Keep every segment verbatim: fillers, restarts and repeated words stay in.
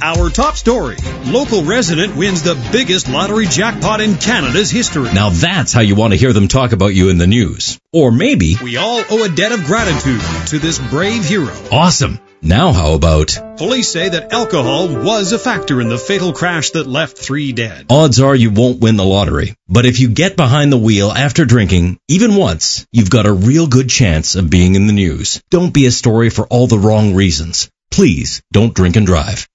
Our top story. Local resident wins the biggest lottery jackpot in Canada's history. Now that's how you want to hear them talk about you in the news. Or maybe, we all owe a debt of gratitude to this brave hero. Awesome. Now how about, police say that alcohol was a factor in the fatal crash that left three dead. Odds are you won't win the lottery. But if you get behind the wheel after drinking, even once, you've got a real good chance of being in the news. Don't be a story for all the wrong reasons. Please don't drink and drive.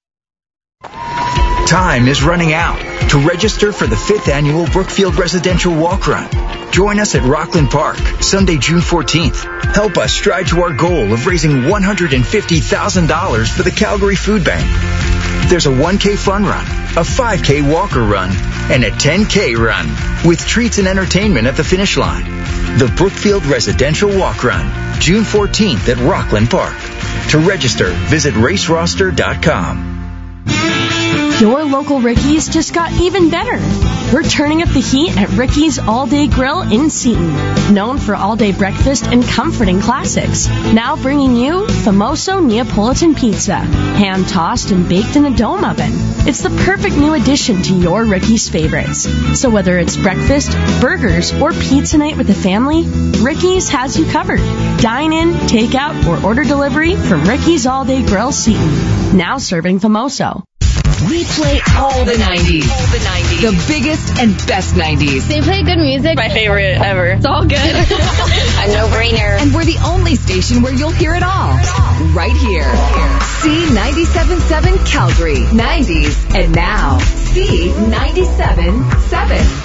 Time is running out to register for the fifth annual Brookfield Residential Walk Run. Join us at Rockland Park, Sunday, June fourteenth. Help us stride to our goal of raising one hundred fifty thousand dollars for the Calgary Food Bank. There's a one K fun run, a five K walker run, and a ten K run, with treats and entertainment at the finish line. The Brookfield Residential Walk Run, June fourteenth at Rockland Park. To register, visit race roster dot com. Your local Ricky's just got even better. We're turning up the heat at Ricky's All Day Grill in Seton, known for all-day breakfast and comforting classics. Now bringing you Famoso Neapolitan Pizza, hand-tossed and baked in a dome oven. It's the perfect new addition to your Ricky's favorites. So whether it's breakfast, burgers, or pizza night with the family, Ricky's has you covered. Dine in, take out, or order delivery from Ricky's All Day Grill Seton. Now serving Famoso. We play all the nineties. All the nineties. The biggest and best nineties. They play good music. My favorite ever. It's all good. A no-brainer. And we're the only station where you'll hear it all. Right here. C ninety-seven point seven Calgary. nineties. And now, C ninety-seven point seven.